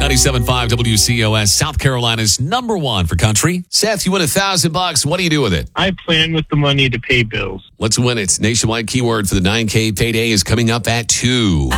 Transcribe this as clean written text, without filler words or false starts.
97.5 WCOS, South Carolina's number one for country. Seth, you win $1,000. What do you do with it? I plan with the money to pay bills. Let's win it. Nationwide keyword for the 9K payday is coming up at 2.